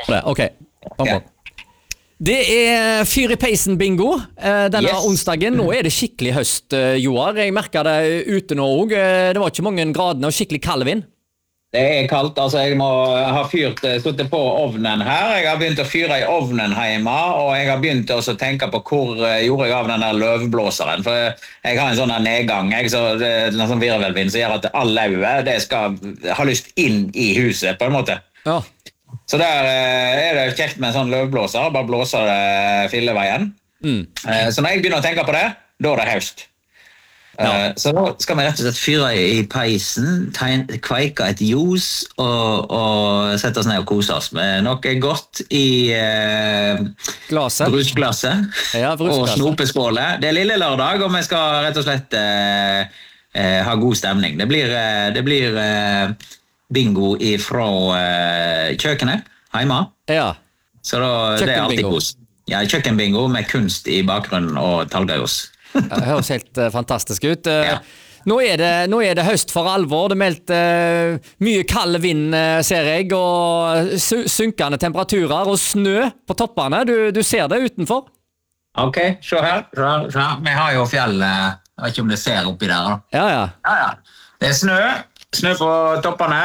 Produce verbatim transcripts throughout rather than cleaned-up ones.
Det, ok. Bang, Ja. bang. Det er fyr i peisen bingo eh, denne Yes. onsdagen. Nå er det skikkelig høst, eh, Joar. Jeg merket det ute nå også. Eh, Det var ikke mange gradene og skikkelig kald vind. Det er kaldt, altså jeg må ha fyrt, stått på ovnen her. Jeg har begynt å fyre i ovnen hjemme, og jeg har begynt også å tenke på hvor eh, gjorde jeg av den der løvblåseren. For jeg har en sånn der nedgang, jeg, så det er en sånn virvelvind som gjør at all lauet, det skal ha lyst inn i huset på en måte. Ja. Så der eh, er det kjekt med en sånn løvblåser, bare blåser det filleveien. Mm. Eh, Så når jeg begynner å tenke på det, da er det høst. Ja. Eh, Så da skal vi rett og slett fyre i peisen, tegn, kveike et ljus og, og sette oss ned og kose oss med noe godt i eh, Glaset. brusglasset Ja, og brusglasset. snopeskålet. Det er lille lørdag, og vi skal rett og slett eh, eh, ha god stemning. Det blir, eh, det blir eh, bingo fra eh, kjøkkenet hjemme. Ja. Så da, det er alltid Kjøkkenbingo. kos. Ja, kjøkkenbingo med kunst i bakgrunnen og tallgøyos. Det høres helt eh, fantastisk ut. Eh, Ja. Nå, er det, nå er det høst for alvor. Det er meldt eh, mye kald vind, eh, ser jeg, og su synkende temperaturer og snø på toppene. Du, du ser det utenfor? Ok, se her. Se her, se her. Vi har jo fjell, eh, jeg vet ikke om det ser oppi der da. Ja, ja. Ja, ja. Det er snø, snø på toppene.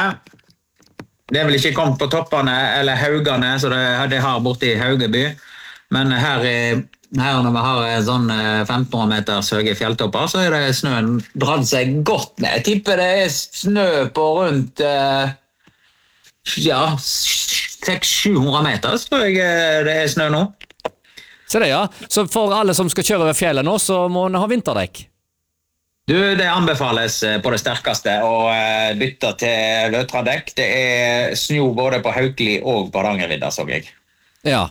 Det er vel ikke kommet på toppene eller haugene, så det, det har borte i Haugeby. Men her, i- her når vi har en sånn eh, femten hundre meters høye fjelltopper, så er det snøen dratt seg godt ned. Jeg tipper det er snø på rundt eh, ja, seks til sju hundre meter, så tror jeg eh, det er snø nå. Se det, ja. Så for alle som skal kjøre over fjellet nå, så må en ha vinterdekk. Du, det anbefales eh, på det sterkeste å eh, bytte til løtradekk. Det er snø både på Haukeli og på Hardangervidda, så jeg. Ja.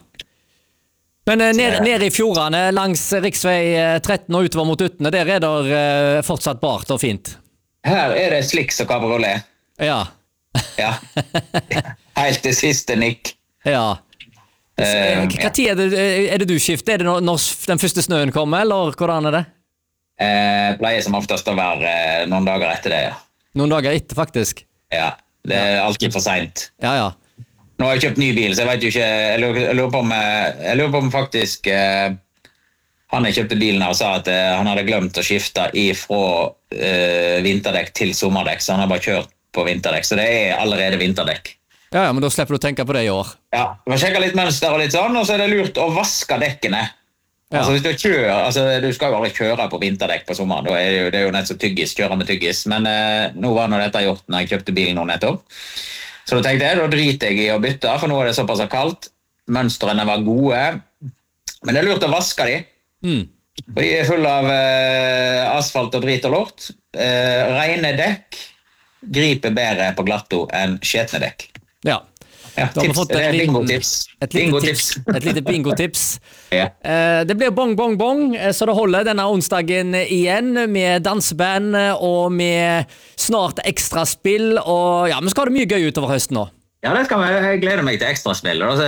Men eh, ned, ned i fjordene langs riksvei eh, tretten og utover mot Utne, der er det eh, fortsatt bart og fint. Her er det sliks og kabriolet. Ja. Ja. Helt til siste nikk. Ja. Eh, Hva tid er det, er det du skifter? Er det når, når den første snøen kommer, eller hvordan er det? Eh, pleier som oftest å være eh, noen dager etter det, ja. Noen dager etter, faktisk. Ja, det er alltid for sent. Ja, ja. Nå har jeg kjøpt ny bil, så jeg vet jo ikke, jeg lurer, jeg lurer på om, eh, jeg lurer på om faktisk eh, han jeg kjøpte bilen her sa at eh, han hadde glemt å skifte fra eh, vinterdekk til sommerdekk, så han har bare kjørt på vinterdekk, så det er allerede vinterdekk. Ja, ja, men da slipper du å tenke på det i år. Ja, vi sjekker litt mønster og litt sånn, og så er det lurt å vaske dekkene. Ja. Altså hvis Du kjører, altså du skal jo aldri kjøre på vinterdekk på sommeren, da er det, jo, det er jo nett så tyggis, kjøre med tyggis, men eh, nå var nå dette gjort når jeg kjøpte bilen nå nettopp. Så da tenkte jeg, da driter jeg i å bytte, for nå er det såpass kaldt. Mønstrene var gode, men det er lurt å vaske de. Mm. For de er full av eh, asfalt og drit og lort. Eh, rene dekk griper bedre på glatto enn skjetne dekk. Ja. Ja, Da har vi tips. fått Det et er liten- bingo-tips. Et lite Bingo-tips. tips. Et lite bingo-tips. Ja. Eh, Det blir bong, bong, bong, eh, så det holder denne onsdagen igjen med danseband eh, og med snart ekstraspill. Og ja, vi skal ha det mye gøy utover høsten nå. Ja, det skal vi. Jeg gleder meg til ekstraspill. Altså,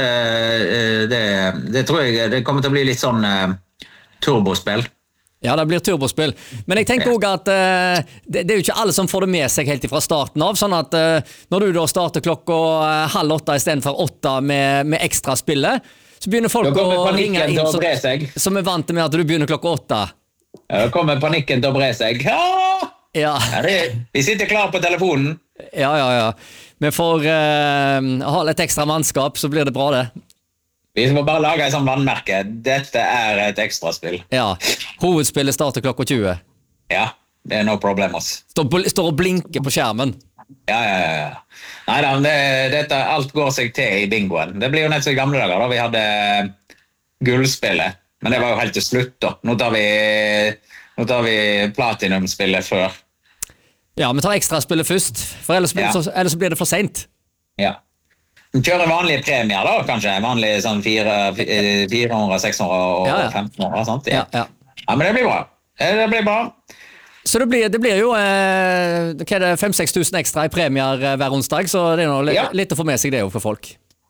eh, det, det tror jeg det kommer til å bli litt sånn eh, turbospill. Ja, det blir turbospill. Men jeg tenker også at eh, det, det er jo ikke alle som får det med seg helt fra starten av, sånn at eh, når du da starter klokka eh, halv åtte i stedet for åtte med, med ekstraspillet, så begynner folk Da kommer å ringe panikken inn til å som, bre seg. som er vant med at du begynner klokka åtte. Ja, Da kommer panikken til å bre seg. Ja! Ja, Ja, det, vi sitter klar på telefonen. ja, ja. ja. Vi får eh, ha litt ekstra mannskap, så blir det bra det. Vi må bare lage et sånt vannmerke. Dette er et ekstraspill. Ja, hovedspillet starter klokka tjue. Ja, det er no problemos. Står, bl- står og blinker på skjermen. Ja, ja, ja. ja. Neida, men det, dette, alt går seg til i bingoen. Det blir jo nett så i gamle dager da vi hadde gullspillet. Men det var jo helt til slutt da. Nå tar vi, nå tar vi platinumspillet før. Ja, vi tar ekstraspillet først, for ellers, Ja. så, ellers så blir det for sent. Ja. Vi kjører vanlige premier da, kanskje. Vanlige sånn fire, fire hundre, seks hundre og Ja, ja. femten hundre, sant? Ja, ja. Ja, men det blir bra. Det blir bra. Så det blir, det blir jo eh, hva er det, fem-seks tusen ekstra i premier eh, hver onsdag, så det er noe, li- Ja. litt å få med seg det jo for folk.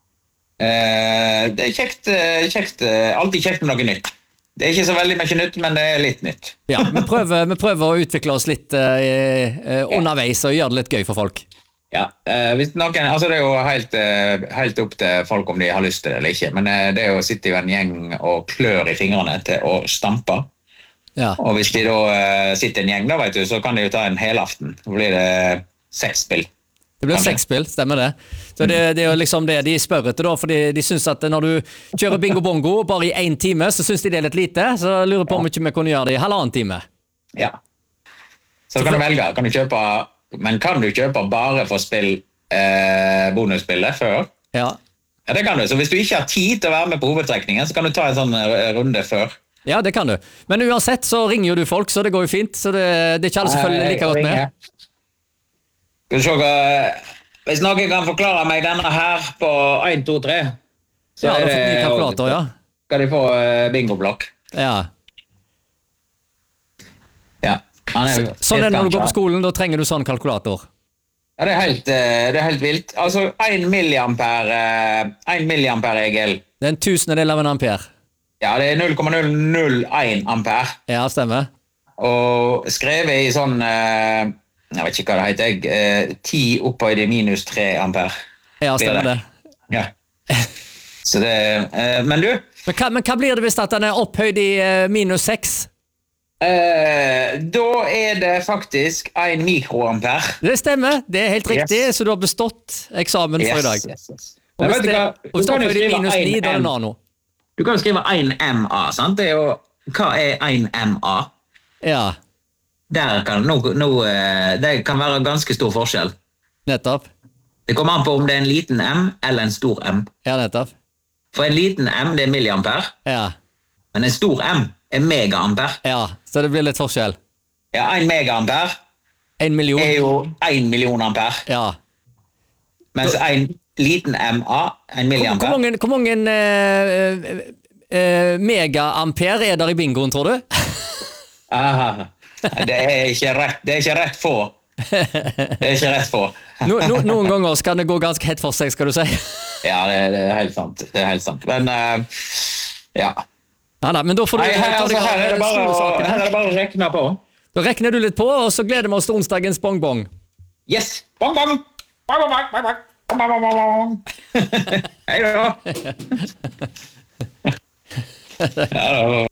Eh, det er kjekt, eh, kjekt, eh, alltid kjekt med noe nytt. Det er ikke så veldig mye nytt, men det er litt nytt. Ja, vi prøver, vi prøver å utvikle oss litt eh, eh, underveis og gjøre det litt gøy for folk. Ja, eh, hvis noen, altså det er jo helt, eh, helt opp til folk om de har lyst til det eller ikke, men eh, det er jo å sitte i en gjeng og klør i fingrene til å stampe. Ja. Og hvis de da eh, sitter i en gjeng, da vet du, så kan de jo ta en helaften. Da blir det seks spill. Det blir Kanskje. seks spill, stemmer det. Så det, det er jo liksom det de spør etter, da, fordi de syns at når du kjører bingo-bongo bare i én time, så syns de det er litt lite. Så jeg lurer på om ikke vi kunne gjøre det i halvannen time. Ja. Så kan du velge. Kan du kjøpe, men kan du kjøpe bare for spill eh, bonusspillet før? Ja. Ja, det kan du. Så hvis du ikke har tid til å være med på hovedtrekningen, så kan du ta en sånn eh, runde før. Ja, det kan du. Men uansett så ringer jo du folk, så det går jo fint. Så det, det er ikke alle som følger like godt med. Skal vi se hva, hvis noen kan forklare meg denne her på én, to, tre, så Ja, er da får de kalkulator, ja. skal de få uh, bingoblokk. Ja. Ja. Han er, Sånn er det når du går på skolen, da trenger du sånn kalkulator. Ja, det er helt, uh, det er helt vilt. Altså, én milliampere, uh, én milliampere-regel. Det er en tusendedel av en ampere. Ja, det er null komma null null én ampere. Ja, stemmer. Og skrevet i sånn uh, jeg vet ikke hva det heter, jeg, uh, ti opphøyd i minus tre ampere. Ja, stemmer det. Ja. Så det, uh, men du, Men hva, men hva blir det hvis at den er opphøyd i uh, minus seks? uh, da er det faktisk en mikroampere. Det stemmer, det er helt riktig, Yes. så du har bestått eksamen for i dag. Yes, yes. Og Men hvis vet du det, hva? og Du hvis det kan er jo opphøyd i skrive minus ni, en da er det M. nano. Du kan jo skrive én M A, sant? Det er jo, hva er én M A? Ja, Der kan, no, no, eh, det kan være ganske stor forskjell. nettopp. Det kommer an på om det er en liten M eller en stor M. Ja, nettopp. For en liten M det er milliampere, Ja, men en stor M er megaampere. ja, så det blir litt forskjell. Ja, en megaampere En million. er jo en million ampere, Ja. mens en liten M A, en Hvor, hvor milliampere, mange, hvor mange eh, eh, megaampere er der i bingoen, tror du? aha, det er ikke rett, det er ikke rett få. Det er ikke rett få. No, no, noen ganger skal det gå ganske hett for seg, skal du si. Ja, det, det er helt sant. Det er helt sant. Men uh, ja. Ja, da, men da får du Nei, her, ta altså, deg av her, er det bare, store å- sakene. her er det bare å rekne på. Da rekner du litt på, og så gleder vi oss til onsdagens bongbong. Yes! Bong, bong! Bong, bong, bong, bong, bong, bong, bong, bong. Hei da! Ja, da.